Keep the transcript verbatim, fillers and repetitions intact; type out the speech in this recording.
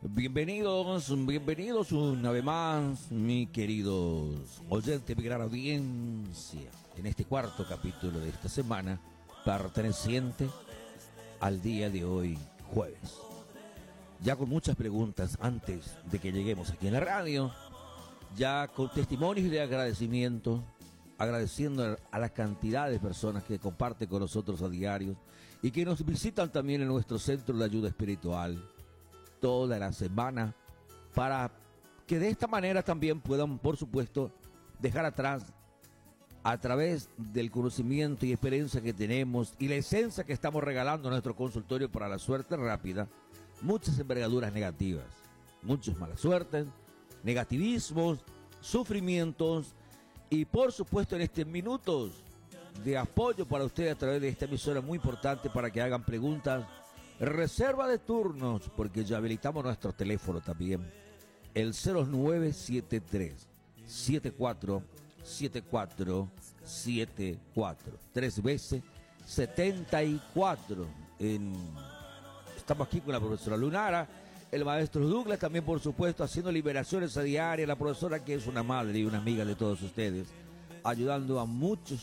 Bienvenidos, bienvenidos una vez más, mis queridos oyentes, mi gran audiencia, en este cuarto capítulo de esta semana, perteneciente al día de hoy, jueves. Ya con muchas preguntas antes de que lleguemos aquí en la radio, ya con testimonios de agradecimiento, agradeciendo a la cantidad de personas que comparten con nosotros a diario y que nos visitan también en nuestro centro de ayuda espiritual toda la semana, para que de esta manera también puedan, por supuesto, dejar atrás, a través del conocimiento y experiencia que tenemos y la esencia que estamos regalando a nuestro consultorio para la suerte rápida, muchas envergaduras negativas, muchas malas suertes, negativismos, sufrimientos y, por supuesto, en estos minutos de apoyo para ustedes a través de esta emisora muy importante para que hagan preguntas, reserva de turnos, porque ya habilitamos nuestro teléfono también, el cero nueve siete tres, siete cuatro siete cuatro siete cuatro, tres veces setenta y cuatro. En... Estamos aquí con la profesora Lunara, el maestro Douglas, también por supuesto haciendo liberaciones a diario, la profesora que es una madre y una amiga de todos ustedes, ayudando a muchos